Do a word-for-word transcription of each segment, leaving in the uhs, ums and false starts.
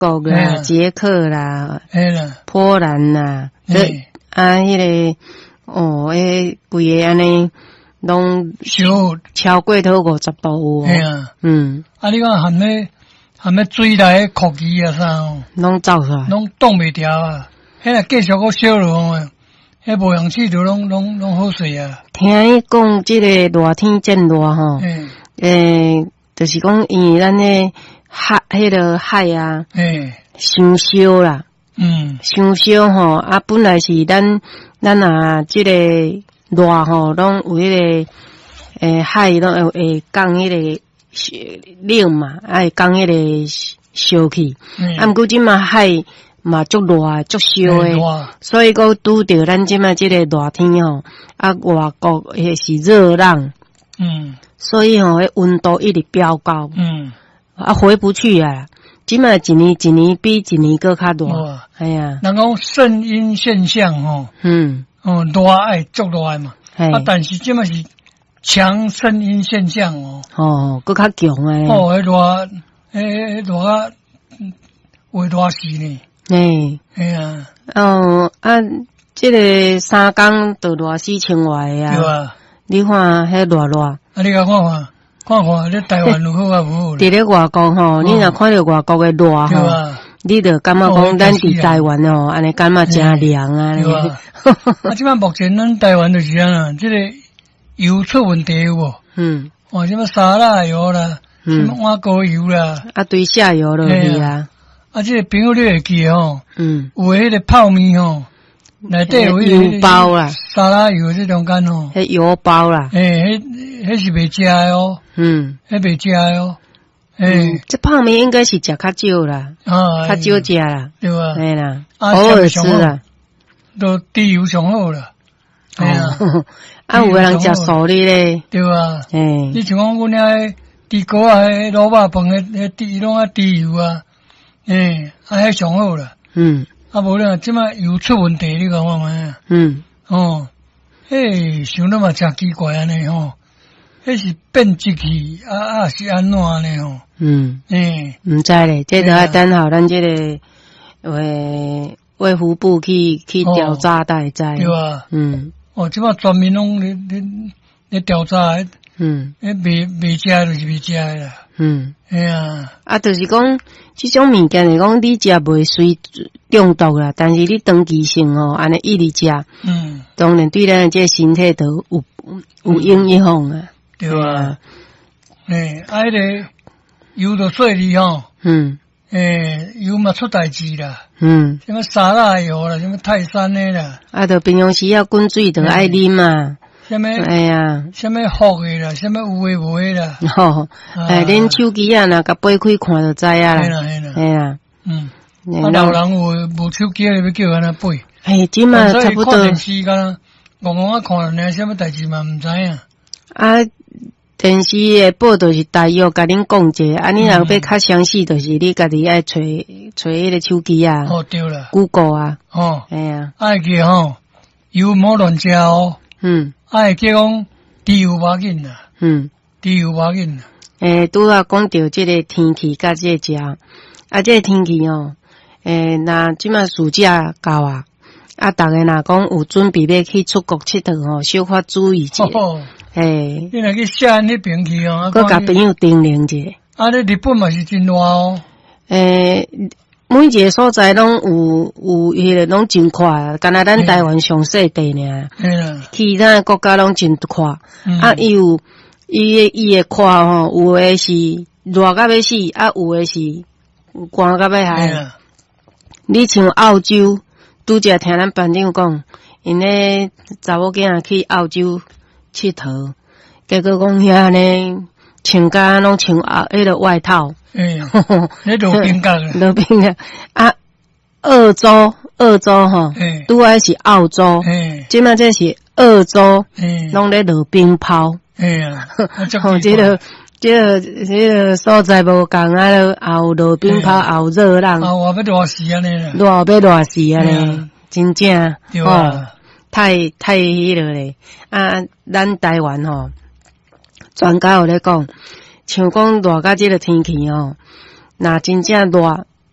国啦、捷克啦、 嘿啦、 波兰啦，对啊，迄个哦，迄规个安尼拢小超过头五十度有。 嘿啊， 嗯， 啊，你讲含咧含咧水内壳机啊啥哦， 拢走出来， 拢冻袂掉啊。迄个继续个烧落去，迄无氧气就拢拢拢好势啊。 听伊讲，即个热天真热吼，诶，就是讲因为咱诶海，迄个海啊， 诶， 伤烧啦， 嗯， 伤烧吼，啊，本来是咱咱啊，即个热吼，拢有迄个诶海拢会会降迄个冷嘛，啊会降迄个烧气，啊，毋过即嘛海。嘛，足热足烧诶，所以讲拄着咱即卖即个热天吼，啊，外国诶是热浪，嗯，所以吼，迄温度一直飙高，嗯，啊，回不去啊，即卖一年一年比一年搁较热，哎呀， 人讲圣婴现象吼，嗯，哦，热爱足热爱嘛，啊，但是即卖是强圣婴现象哦， 哦，搁较强诶， 哦，迄热，迄热啊，会热死呢。 诶， 哎啊， 哦啊，即个三工都热死青外啊， 对啊， 你看迄热热，啊， 你甲看看，看看咧台湾有好啊无？ 伫咧外国吼，你若看到外国诶热吼，你着感觉讲咱伫台湾吼，安尼感觉真凉啊。 对啊，啊，即摆目前咱台湾就是安啦，即个油出问题有无？嗯，哦，什么沙拉油啦，什么碗糕油啦， 啊，堆下油落去啊。 啊，这个朋友你会记吼，嗯，有迄个泡面吼，内底有油包啦， 沙拉油这种干吼， 迄油包啦， 诶，迄迄是袂食的哦，嗯，迄袂食的哦，诶， 这泡面应该是食较少啦，啊，较少食啦， 对吧？ 哎啦，偶尔吃啦， 都低油上好啦，哎呀， 啊，有个人食素的咧， 对吧？诶，你像讲阮遐猪骨啊，迄萝卜饭迄迄低拢啊低油啊。诶，啊，迄上好啦。嗯，啊，无咧，即摆油出问题，你讲看卖啊？嗯，哦，嘿，想得嘛真奇怪安尼吼，迄是变质器啊啊是安怎安尼吼？嗯，诶， 毋知咧，这着要等候咱这个诶卫福部去去调查才会知。 对啊， 嗯， 哦，即摆全面拢咧咧咧调查，嗯，诶，未未食就是未食啦。嗯，哎呀， 啊，就是讲，这种物件是讲你食袂随中毒啦，但是你长期性吼，安尼一直食，嗯，当然对咱这身体都有有影响啊， 对啊，诶，啊，迄个油都碎哩吼，嗯，诶，油嘛出代志啦，嗯，什么沙拉油啦，什么泰山的啦， 啊，着平常时要滚水着爱啉嘛。 什么？ 哎呀， 什么福的啦，什么有诶无诶啦。 吼，哎，恁手机啊，若甲掰开看就知啊啦。 系啦系啦， 哎呀， 嗯，啊老人有无手机啊，要叫安那背。 哎，即嘛差不多。 看电视敢戆戆啊看，呢什么代志嘛毋知影。 啊，电视诶报道是大约甲恁讲者，啊，你若要较详细，就是你家己爱找找迄个手机啊。 哦，对啦。 Google 啊。 哦。 哎呀。 爱记吼，油莫乱食哦。嗯。哎，叫讲猪油无要紧啦，嗯，猪油无要紧啦。 诶，拄啊讲到即个天气甲即个食，啊，即个天气哦，诶，若即摆暑假到啊，啊，逐个若讲有准备要去出国佚佗吼，小可注意者。 哦， 诶， 你若去西安迄边去哦， 佮甲朋友叮咛者。 啊，你日本嘛是真热哦。 诶。每一个所在拢有有迄个拢真快，干那咱台湾上细地尔，其他国家拢真快。啊，伊有伊诶伊诶快吼，有诶是热到要死，啊有诶是寒到要害。你像澳洲，拄则听咱班长讲，因咧查某囝去澳洲佚佗，结果讲遐呢穿甲拢穿啊迄个外套。 嗯，那路边角啊， 路边角啊，澳洲，澳洲吼，拄爱是澳洲，即摆这是澳洲，拢咧落冰雹， 哎呀， 吼，这个这个这个所在无共啊，也有落冰雹，也有热浪， 啊，我要热死安尼啦， 热要热死安尼，真正，哦，太太迄落咧，啊，咱台湾吼，专家有咧讲。像讲热甲即个天气哦，若真正热，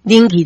冷气